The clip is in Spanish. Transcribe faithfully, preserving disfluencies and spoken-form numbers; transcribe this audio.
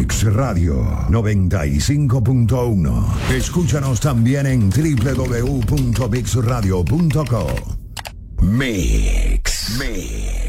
Mix Radio noventa y cinco punto uno. Escúchanos también en doble u doble u doble u punto mix radio punto com. Mix. Mix.